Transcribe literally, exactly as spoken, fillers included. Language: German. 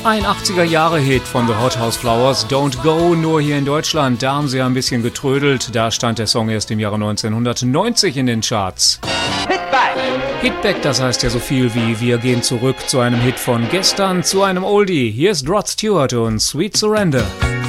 Ein achtziger-Jahre-Hit von The Hot House Flowers, Don't Go, nur hier in Deutschland. Da haben sie ein bisschen getrödelt. Da stand der Song erst im Jahre neunzehnhundertneunzig in den Charts. Hitback! Hitback, das heißt ja so viel wie wir gehen zurück zu einem Hit von gestern, zu einem Oldie. Hier ist Rod Stewart und Sweet Surrender.